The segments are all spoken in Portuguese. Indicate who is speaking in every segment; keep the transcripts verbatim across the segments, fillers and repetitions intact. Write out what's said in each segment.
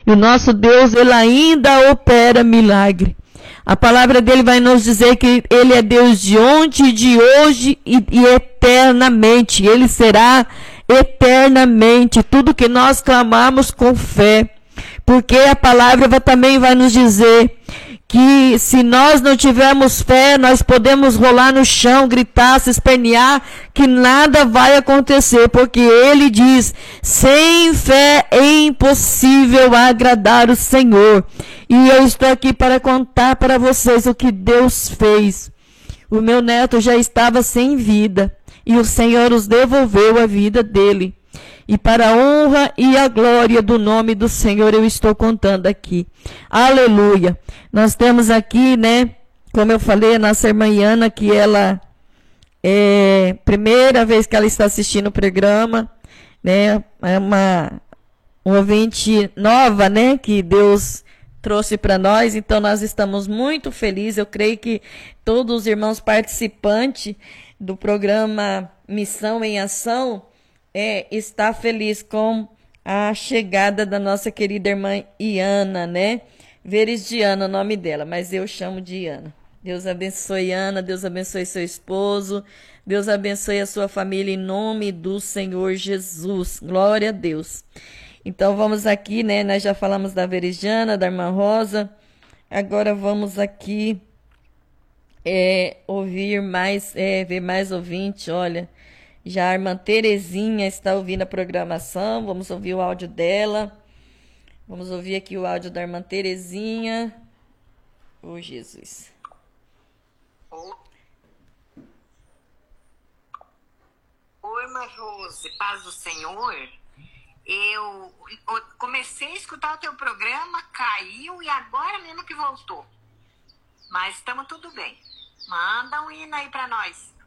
Speaker 1: E o nosso Deus, ele ainda opera milagre. A palavra dele vai nos dizer que ele é Deus de ontem, de hoje e, e eternamente. Ele será eternamente. Tudo que nós clamamos com fé. Porque a palavra vai, também vai nos dizer que se nós não tivermos fé, nós podemos rolar no chão, gritar, se espernear, que nada vai acontecer, porque ele diz, sem fé é impossível agradar o Senhor. E eu estou aqui para contar para vocês o que Deus fez. O meu neto já estava sem vida, e o Senhor os devolveu a vida dele. E para a honra e a glória do nome do Senhor, eu estou contando aqui. Aleluia. Nós temos aqui, né, como eu falei, a nossa irmã Iana, que ela é primeira vez que ela está assistindo o programa, né, é uma, uma ouvinte nova, né, que Deus trouxe para nós, então nós estamos muito felizes. Eu creio que todos os irmãos participantes do programa Missão em Ação, É, está feliz com a chegada da nossa querida irmã Iana, né? Veridiana, o nome dela, mas eu chamo de Iana. Deus abençoe Ana, Deus abençoe seu esposo, Deus abençoe a sua família em nome do Senhor Jesus. Glória a Deus. Então vamos aqui, né? Nós já falamos da Veridiana, da irmã Rosa. Agora vamos aqui é, ouvir mais, é, ver mais ouvinte, olha. Já a irmã Terezinha está ouvindo a programação. Vamos ouvir o áudio dela. Vamos ouvir aqui o áudio da irmã Terezinha. Ô, oh, Jesus.
Speaker 2: Oi, irmã Rose, paz do Senhor. Eu comecei a escutar o teu programa, caiu e agora mesmo que voltou. Mas estamos tudo bem. Manda um hino aí para nós.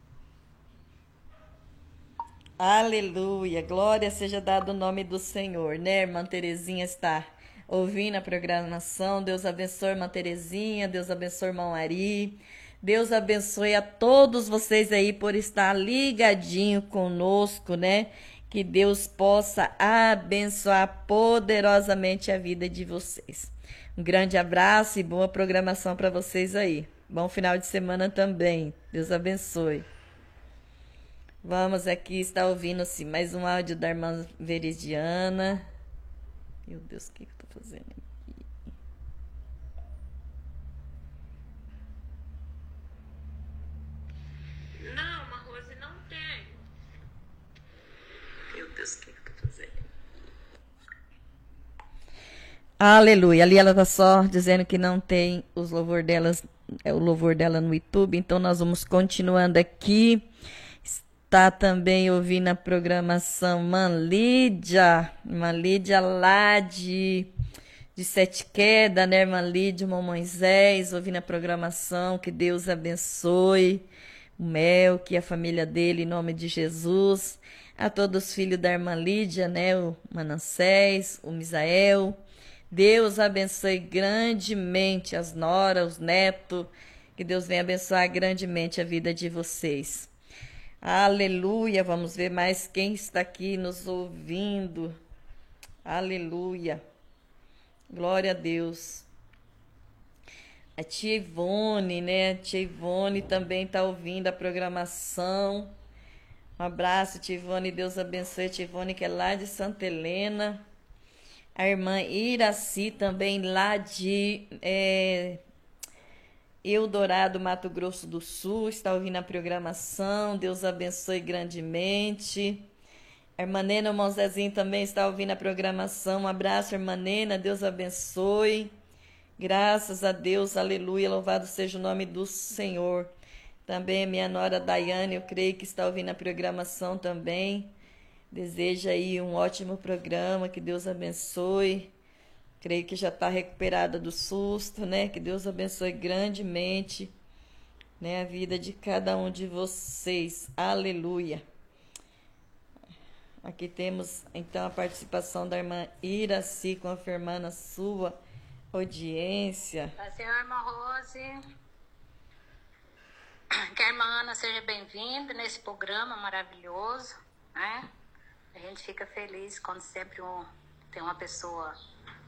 Speaker 1: Aleluia, glória seja dado o nome do Senhor, né? Irmã Terezinha está ouvindo a programação. Deus abençoe, irmã Terezinha, Deus abençoe, irmão Ari. Deus abençoe a todos vocês aí por estar ligadinho conosco, né? Que Deus possa abençoar poderosamente a vida de vocês. Um grande abraço e boa programação para vocês aí. Bom final de semana também. Deus abençoe. Vamos aqui, está ouvindo-se mais um áudio da irmã Veridiana. Meu Deus, o que eu estou fazendo aqui?
Speaker 2: Não, irmã Rose, não tem. Meu Deus, o que eu estou fazendo?
Speaker 1: Aleluia. Ali ela está só dizendo que não tem os louvor delas, é o louvor dela no YouTube. Então nós vamos continuando aqui. Está também ouvindo a programação Irmã Lídia, Irmã Lídia lá de, de Sete Quedas, né? Irmã Lídia, irmão Moisés, ouvindo a programação, que Deus abençoe o Mel, que a família dele, em nome de Jesus. A todos os filhos da Irmã Lídia, né? O Manassés, o Misael. Deus abençoe grandemente as noras, os netos, que Deus venha abençoar grandemente a vida de vocês. Aleluia, vamos ver mais quem está aqui nos ouvindo. Aleluia, glória a Deus. A tia Ivone, né? A tia Ivone também está ouvindo a programação. Um abraço, tia Ivone, Deus abençoe a tia Ivone, que é lá de Santa Helena. A irmã Iraci também lá de... É, Eldorado, Mato Grosso do Sul, está ouvindo a programação. Deus abençoe grandemente. A irmã Nena, o irmão Zezinho também está ouvindo a programação. Um abraço, irmã Nena, Deus abençoe. Graças a Deus, aleluia, louvado seja o nome do Senhor. Também a minha nora Daiane, eu creio que está ouvindo a programação também. Deseja aí um ótimo programa, que Deus abençoe. Creio que já está recuperada do susto, né? Que Deus abençoe grandemente, né, a vida de cada um de vocês. Aleluia. Aqui temos, então, a participação da irmã Iraci, confirmando a sua audiência.
Speaker 2: A senhora irmã Rose, que a irmã Ana seja bem-vinda nesse programa maravilhoso, né? A gente fica feliz quando sempre um, tem uma pessoa